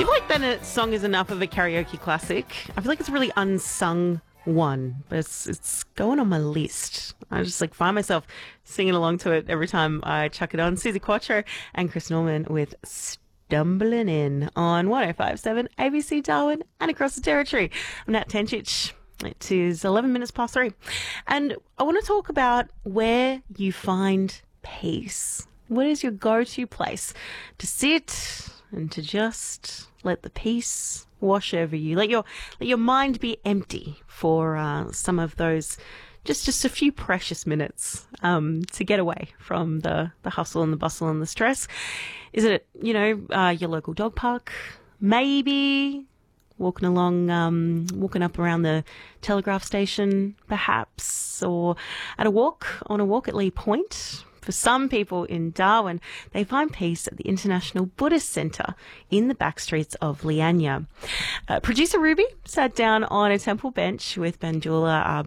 Do you feel like then a song is enough of a karaoke classic? I feel like it's a really unsung one, but it's going on my list. I just find myself singing along to it every time I chuck it on. Suzi Quatro and Chris Norman with Stumbling In on 105.7 ABC Darwin and across the territory. I'm Nat Tenchich. It is 11 minutes past 3. And I want to talk about where you find peace. What is your go-to place to sit and to just let the peace wash over you? Let your mind be empty for some of those, just a few precious minutes to get away from the hustle and the bustle and the stress. Is it, your local dog park? Maybe walking up around the telegraph station, perhaps, or on a walk at Lee Point. For some people in Darwin, they find peace at the International Buddhist Centre in the back streets of Leanya. Producer Ruby sat down on a temple bench with Bandula